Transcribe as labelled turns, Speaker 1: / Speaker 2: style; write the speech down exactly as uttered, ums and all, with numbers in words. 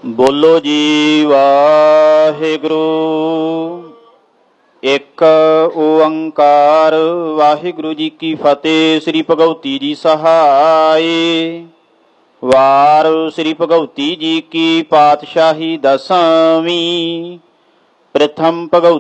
Speaker 1: ਬੋਲੋ ਜੀ ਵਾਹਿਗੁਰੂ। ਇੱਕ ਓੰਕਾਰ ਵਾਹਿਗੁਰੂ ਜੀ ਕੀ ਫਤਿਹ। ਸ੍ਰੀ ਭਗਉਤੀ ਜੀ ਸਹਾਈ। ਵਾਰ ਸ੍ਰੀ ਭਗਉਤੀ ਜੀ ਕੀ ਪਾਤਸ਼ਾਹੀ ਦਸਵੀਂ। ਪ੍ਰਥਮ ਭਗਉ